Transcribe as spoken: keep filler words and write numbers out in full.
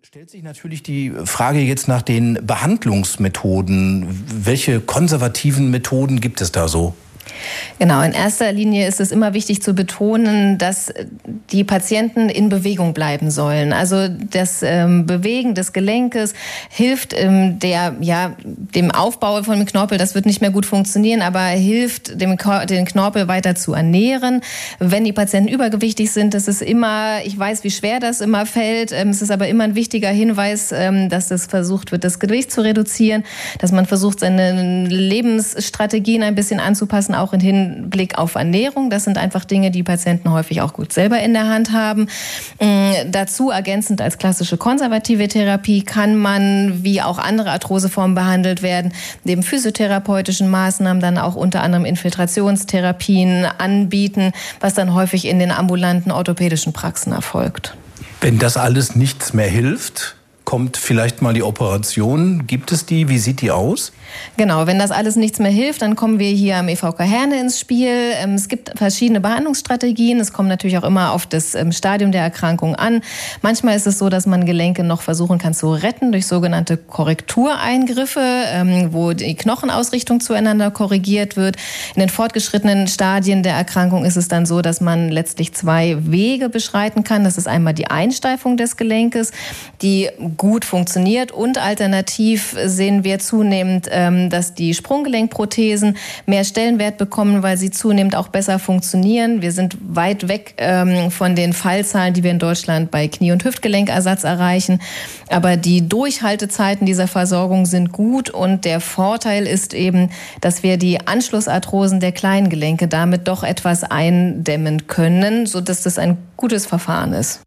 Stellt sich natürlich die Frage jetzt nach den Behandlungsmethoden. Welche konservativen Methoden gibt es da so? Genau, in erster Linie ist es immer wichtig zu betonen, dass die Patienten in Bewegung bleiben sollen. Also das ähm, Bewegen des Gelenkes hilft ähm, der, ja, dem Aufbau von dem Knorpel, das wird nicht mehr gut funktionieren, aber hilft dem den Knorpel weiter zu ernähren. Wenn die Patienten übergewichtig sind, das ist immer, ich weiß, wie schwer das immer fällt, ähm, es ist aber immer ein wichtiger Hinweis, ähm, dass das versucht wird, das Gewicht zu reduzieren, dass man versucht, seine Lebensstrategien ein bisschen anzupassen, auch im Hinblick auf Ernährung. Das sind einfach Dinge, die Patienten häufig auch gut selber in der Hand haben. Ähm, dazu ergänzend als klassische konservative Therapie kann man, wie auch andere Arthroseformen behandelt werden, neben physiotherapeutischen Maßnahmen dann auch unter anderem Infiltrationstherapien anbieten, was dann häufig in den ambulanten orthopädischen Praxen erfolgt. Wenn das alles nichts mehr hilft, kommt vielleicht mal die Operation. Gibt es die? Wie sieht die aus? Genau, wenn das alles nichts mehr hilft, dann kommen wir hier am E V K Herne ins Spiel. Es gibt verschiedene Behandlungsstrategien. Es kommt natürlich auch immer auf das Stadium der Erkrankung an. Manchmal ist es so, dass man Gelenke noch versuchen kann zu retten durch sogenannte Korrektureingriffe, wo die Knochenausrichtung zueinander korrigiert wird. In den fortgeschrittenen Stadien der Erkrankung ist es dann so, dass man letztlich zwei Wege beschreiten kann. Das ist einmal die Einsteifung des Gelenkes, die gut funktioniert, und alternativ sehen wir zunehmend, dass die Sprunggelenkprothesen mehr Stellenwert bekommen, weil sie zunehmend auch besser funktionieren. Wir sind weit weg von den Fallzahlen, die wir in Deutschland bei Knie- und Hüftgelenkersatz erreichen. Aber die Durchhaltezeiten dieser Versorgung sind gut, und der Vorteil ist eben, dass wir die Anschlussarthrosen der kleinen Gelenke damit doch etwas eindämmen können, sodass das ein gutes Verfahren ist.